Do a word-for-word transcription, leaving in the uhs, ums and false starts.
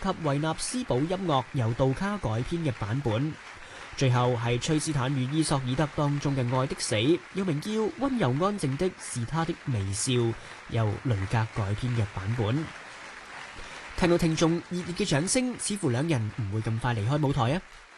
及維納斯堡音樂由杜卡改編嘅版本。最後係崔斯坦與伊索爾德當中嘅愛的死，又名叫溫柔安靜的是他的微笑，由雷格改編嘅版本。聽到聽眾熱烈嘅掌聲，似乎兩人唔會咁快離開舞台啊！